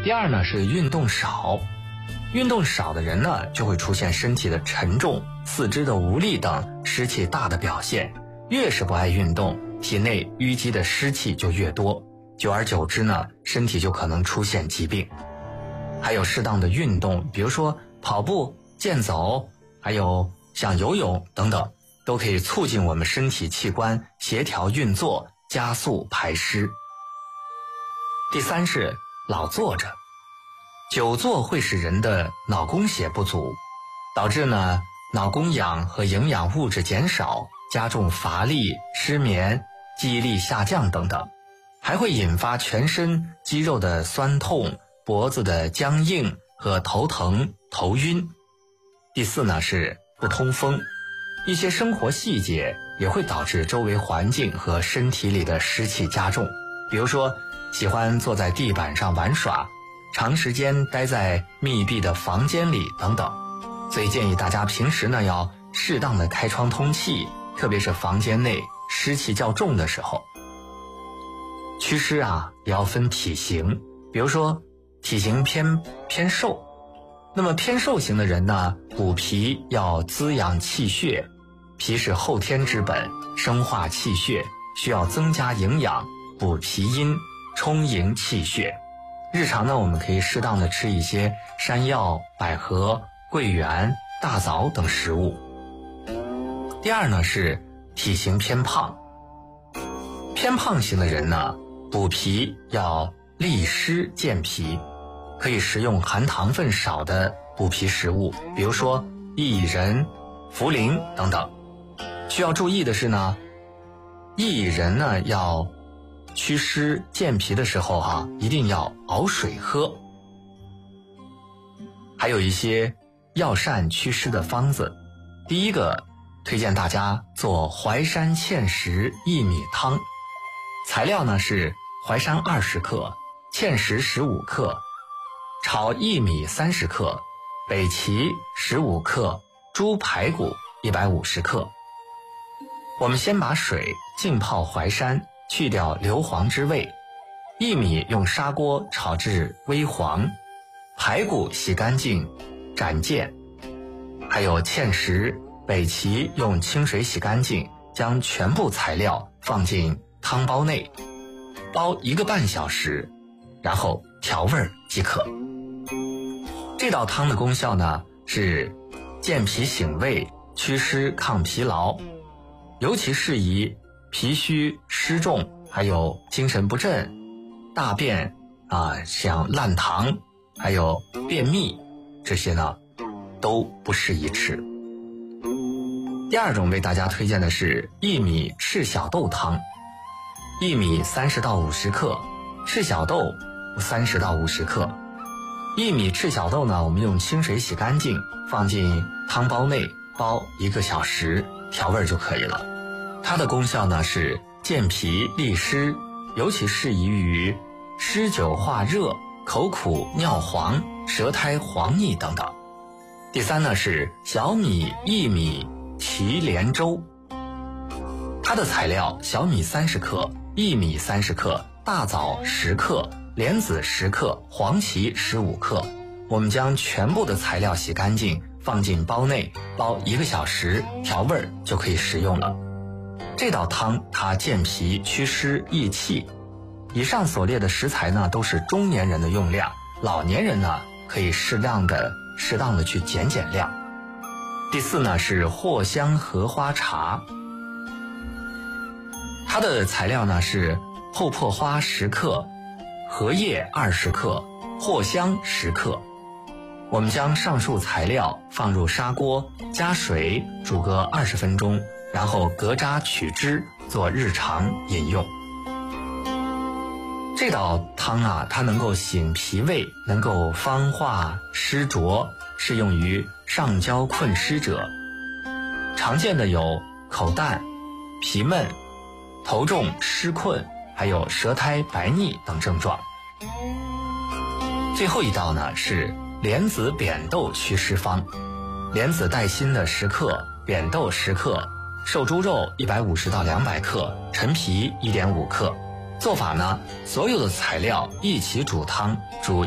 第二呢是运动少，运动少的人呢就会出现身体的沉重、四肢的无力等湿气大的表现。越是不爱运动，体内淤积的湿气就越多，久而久之呢，身体就可能出现疾病。还有适当的运动，比如说跑步、健走，还有像游泳等等，都可以促进我们身体器官协调运作，加速排湿。第三是老坐着，久坐会使人的脑供血不足，导致呢脑供氧和营养物质减少，加重乏力、失眠、记忆力下降等等，还会引发全身肌肉的酸痛、脖子的僵硬和头疼、头晕。第四呢是不通风，一些生活细节也会导致周围环境和身体里的湿气加重，比如说喜欢坐在地板上玩耍，长时间待在密闭的房间里等等。所以建议大家平时呢要适当的开窗通气，特别是房间内湿气较重的时候。祛湿也要分体型，比如说体型偏瘦，那么偏瘦型的人呢，补脾要滋养气血，脾是后天之本，生化气血，需要增加营养，补脾阴，充盈气血。日常呢，我们可以适当的吃一些山药、百合、桂圆、大枣等食物。第二呢是体型偏胖，偏胖型的人呢，补脾要利湿健脾，可以食用含糖分少的补脾食物，比如说薏仁、茯苓等等。需要注意的是呢，薏仁呢要祛湿健脾的时候一定要熬水喝。还有一些药膳祛湿的方子，第一个推荐大家做淮山芡实薏米汤。材料呢是淮山20克，芡实15克，炒薏米30克，北芪15克，猪排骨150克。我们先把水浸泡淮山，去掉硫磺之味，薏米用砂锅炒至微黄，排骨洗干净斩件，还有芡实、北芪用清水洗干净，将全部材料放进汤包内，煲1个半小时，然后调味即可。这道汤的功效呢是健脾醒胃、祛湿抗疲劳，尤其适宜脾虚湿重，还有精神不振、大便像烂糖，还有便秘，这些呢都不适宜吃。第二种为大家推荐的是薏米赤小豆汤。薏米30到50克，赤小豆30到50克。薏米赤小豆呢，我们用清水洗干净，放进汤包内煲1个小时，调味就可以了。它的功效呢是健脾利湿，尤其适宜于湿久化热、口苦尿黄、舌苔黄腻等等。第三呢是小米薏米提莲粥。它的材料小米30克，薏米30克，大枣10克，莲子10克，黄芪15克。我们将全部的材料洗干净，放进煲内煲1个小时，调味就可以食用了。这道汤它健脾祛湿益气。以上所列的食材呢都是中年人的用量，老年人呢可以适当的去减量。第四呢是藿香荷花茶。它的材料呢是厚朴花10克，荷叶20克，藿香10克。我们将上述材料放入砂锅，加水煮个20分钟，然后隔渣取汁，做日常饮用。这道汤它能够醒脾胃，能够方化湿浊，适用于上焦困湿者。常见的有口淡、脾闷、头重湿困，还有舌苔白腻等症状。最后一道呢是莲子扁豆祛湿方。莲子带心的10克，扁豆10克，瘦猪肉150到200克，陈皮1.5克。做法呢，所有的材料一起煮汤，煮